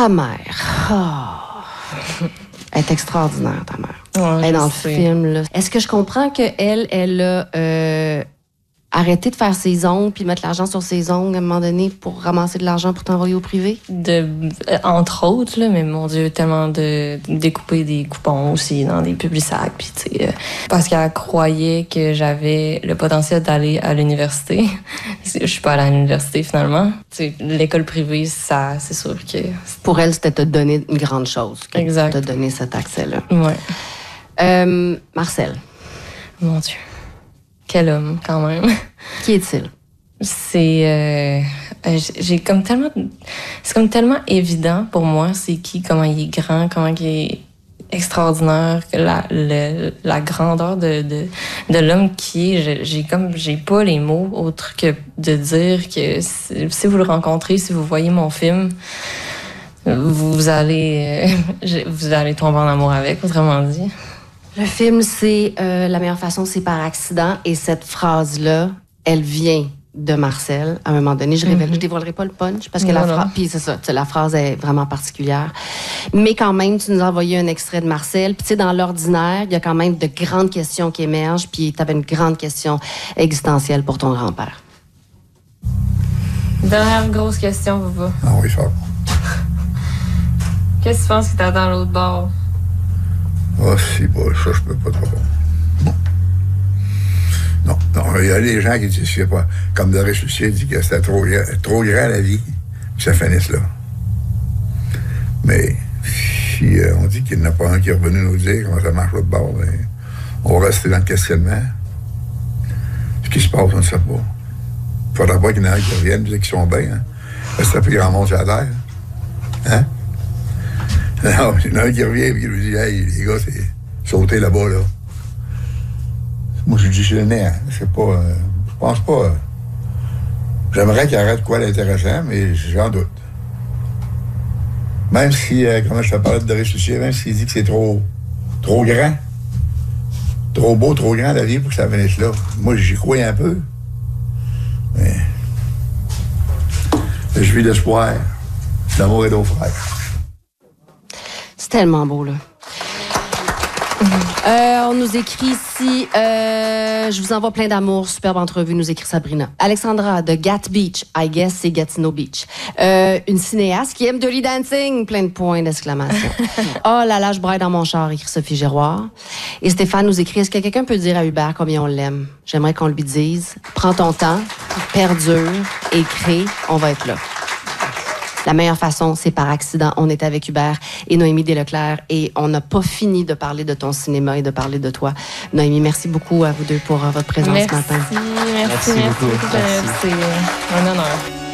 Ta mère. Oh. Elle est extraordinaire, ta mère. Ouais, elle est dans le film. Là. Est-ce que je comprends qu'elle a arrêté de faire ses ongles puis mettre l'argent sur ses ongles à un moment donné pour ramasser de l'argent pour t'envoyer au privé? Entre autres, là, mais mon Dieu, tellement de découper des coupons aussi dans des Publisac. Puis, tu sais, parce qu'elle croyait que j'avais le potentiel d'aller à l'université. Je suis pas allée à l'université finalement. Tu sais, l'école privée, ça, c'est sûr que... Pour elle, c'était te donner une grande chose. Exact. Te donner cet accès-là. Ouais. Marcel. Mon Dieu. Quel homme, quand même. Qui est-il? C'est... j'ai comme tellement... C'est comme tellement évident pour moi, c'est qui, comment il est grand, comment il est extraordinaire, la grandeur de l'homme qui est. J'ai pas les mots autres que de dire que si vous le rencontrez, si vous voyez mon film, vous allez tomber en amour avec, autrement dit. Le film, c'est La meilleure façon, c'est par accident. Et cette phrase-là, elle vient de Marcel. À un moment donné, je dévoilerai pas le punch parce que puis c'est ça, la phrase est vraiment particulière. Mais quand même, tu nous as envoyé un extrait de Marcel. Puis tu sais, dans l'ordinaire, il y a quand même de grandes questions qui émergent. Puis tu avais une grande question existentielle pour ton grand-père. Dernière grosse question, Bouba. Ah oui, ça. Qu'est-ce que tu penses qui t'attend à l'autre bord? Ah, si, bon, ça, je peux pas trop. Non, il y a des gens qui disent, je sais pas, comme Doris Lucier dit que c'était trop grand la vie, que ça finisse là. Mais si on dit qu'il n'y en a pas un qui est revenu nous dire comment ça marche l'autre bord, ben, on va rester dans le questionnement. Ce qui se passe, on ne sait pas. Il faudra pas qu'il y en ait qui reviennent dire qu'ils sont bien. Hein? Parce que c'est le plus grand monde sur la terre. Hein? Non, il y en a un qui revient et qui lui dit, hey, les gars, c'est sauter là-bas, là. Moi, je dis, je suis le nez, hein. C'est pas. Je pense pas. J'aimerais qu'il arrête quoi d'intéressant, mais j'en doute. Même si, comment je te parlais de Doris Lucier, même s'il dit que c'est trop grand, trop beau, trop grand la vie pour que ça finisse là. Moi, j'y crois un peu. Mais. Je vis d'espoir. L'amour est d'eau fraîche. C'est tellement beau, là. On nous écrit ici, je vous envoie plein d'amour, superbe entrevue, nous écrit Sabrina. Alexandra de Gat Beach, I guess c'est Gatineau Beach. Une cinéaste qui aime Dirty Dancing, plein de points d'exclamation. Oh là là, je braille dans mon char, écrit Sophie Giroir. Et Stéphane nous écrit, est-ce que quelqu'un peut dire à Hubert combien on l'aime? J'aimerais qu'on lui dise, prends ton temps, perdure, écris, on va être là. La meilleure façon, c'est par accident. On est avec Hubert et Noémie Desleclerc et on n'a pas fini de parler de ton cinéma et de parler de toi. Noémie, merci beaucoup à vous deux pour votre présence ce matin. Merci beaucoup. C'est un honneur.